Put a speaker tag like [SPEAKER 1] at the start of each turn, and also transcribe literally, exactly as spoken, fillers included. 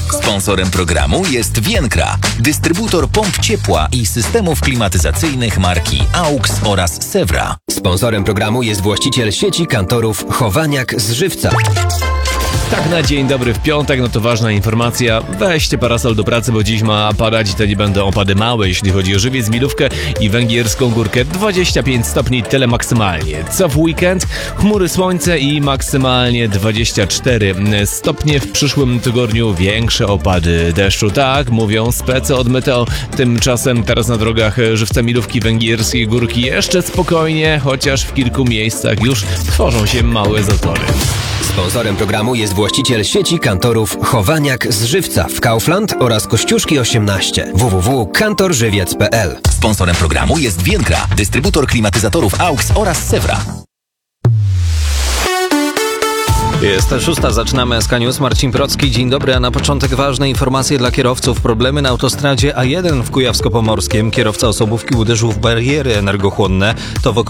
[SPEAKER 1] Sponsorem programu jest Vienkra, dystrybutor pomp ciepła i systemów klimatyzacyjnych marki AUX oraz Sewra.
[SPEAKER 2] Sponsorem programu jest właściciel sieci kantorów Chowaniak z Żywca.
[SPEAKER 3] Tak na dzień dobry w piątek, no to ważna informacja. Weźcie parasol do pracy, bo dziś ma padać i to nie będą opady małe, jeśli chodzi o Żywiec, Milówkę i Węgierską Górkę. dwadzieścia pięć stopni, tyle maksymalnie. Co w weekend? Chmury, słońce i maksymalnie dwadzieścia cztery stopnie. W przyszłym tygodniu większe opady deszczu. Tak, mówią specy od Meteo. Tymczasem teraz na drogach Żywca, Milówki, Węgierskiej Górki jeszcze spokojnie, chociaż w kilku miejscach już tworzą się małe zatory.
[SPEAKER 2] Sponsorem programu jest właściciel sieci kantorów Chowaniak z Żywca w Kaufland oraz Kościuszki osiemnaście. w w w kropka kantor żywiec kropka p l.
[SPEAKER 1] Sponsorem programu jest Vienkra, dystrybutor klimatyzatorów AUX oraz Sewra.
[SPEAKER 4] Jest szósta, zaczynamy S K News. Marcin Procki, dzień dobry, a na początek ważne informacje dla kierowców. Problemy na autostradzie A jeden w Kujawsko-Pomorskiem. Kierowca osobówki uderzył w bariery energochłonne. To w